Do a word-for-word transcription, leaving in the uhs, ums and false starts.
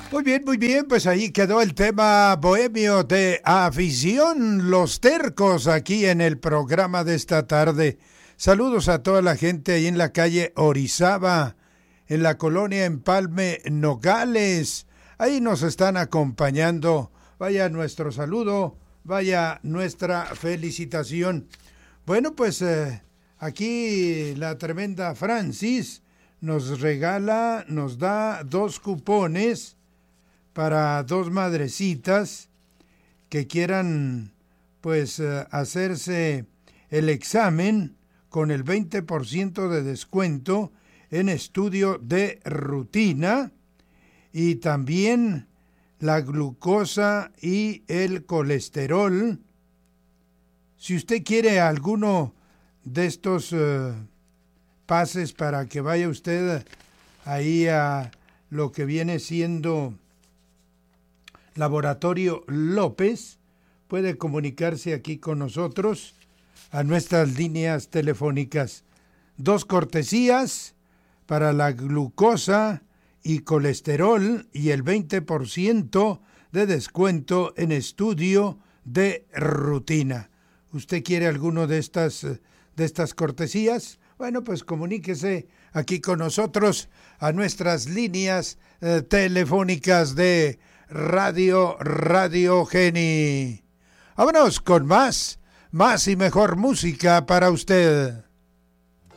Muy bien, muy bien, pues ahí quedó el tema bohemio de afición, los tercos, aquí en el programa de esta tarde. Saludos a toda la gente ahí en la calle Orizaba, en la colonia Empalme Nogales. Ahí nos están acompañando. Vaya nuestro saludo, vaya nuestra felicitación. Bueno, pues eh, aquí la tremenda Francis nos regala, nos da dos cupones para dos madrecitas que quieran pues hacerse el examen con el veinte por ciento de descuento en estudio de rutina y también la glucosa y el colesterol. Si usted quiere alguno de estos uh, pases para que vaya usted ahí a lo que viene siendo Laboratorio López, puede comunicarse aquí con nosotros a nuestras líneas telefónicas. Dos cortesías para la glucosa y colesterol y el veinte por ciento de descuento en estudio de rutina. ¿Usted quiere alguno de estas, de estas cortesías? Bueno, pues comuníquese aquí con nosotros a nuestras líneas eh, telefónicas de Radio, Radio Geni. Vámonos con más, más y mejor música para usted.